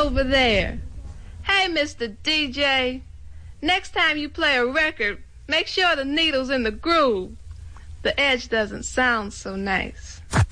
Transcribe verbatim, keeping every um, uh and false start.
over there. Hey, Mister D J, next time you play a record, make sure the needle's in the groove. The edge doesn't sound so nice.